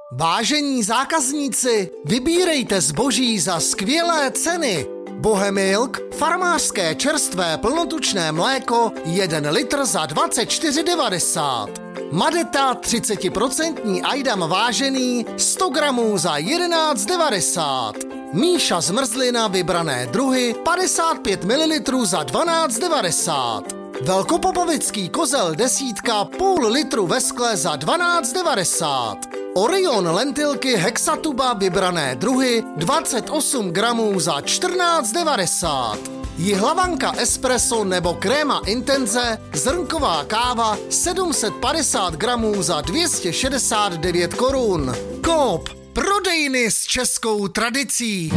Vážení zákazníci, vybírejte zboží za skvělé ceny. Bohemilk, farmářské čerstvé plnotučné mléko, 1 litr za 24,90. Madeta 30% Ajdam vážený, 100 gramů za 11,90. Míša zmrzlina vybrané druhy, 55 ml za 12,90. Velkopopovický kozel desítka, půl litru ve skle za 12,90. Orion lentilky Hexatuba vybrané druhy, 28 gramů za 14,90. Jihlavanka espresso nebo kréma intenze, zrnková káva 750 gramů za 269 korun. Coop, prodejny s českou tradicí.